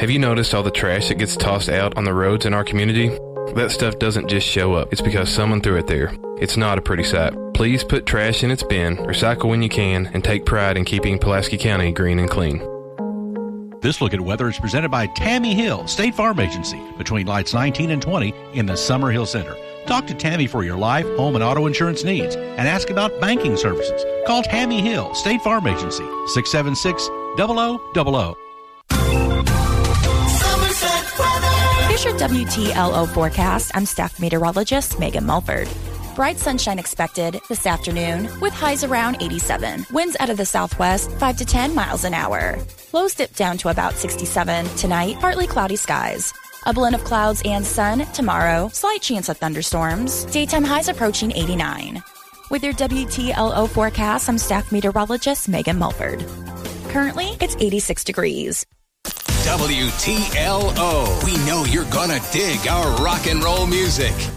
Have you noticed all the trash that gets tossed out on the roads in our community? That stuff doesn't just show up. It's because someone threw it there. It's not a pretty sight. Please put trash in its bin, recycle when you can, and take pride in keeping Pulaski County green and clean. This Look at Weather is presented by Tammy Hill, State Farm Agency, between lights 19 and 20 in the Summerhill Center. Talk to Tammy for your life, home, and auto insurance needs, and ask about banking services. Call Tammy Hill, State Farm Agency, 676-0000. Here's your WTLO forecast. I'm staff meteorologist Megan Mulford. Bright sunshine expected this afternoon with highs around 87. Winds out of the southwest 5 to 10 miles an hour. Lows dip down to about 67 tonight. Partly cloudy skies. A blend of clouds and sun tomorrow. Slight chance of thunderstorms. Daytime highs approaching 89. With your WTLO forecast, I'm staff meteorologist Megan Mulford. Currently, it's 86 degrees. WTLO. We know you're gonna dig our rock and roll music.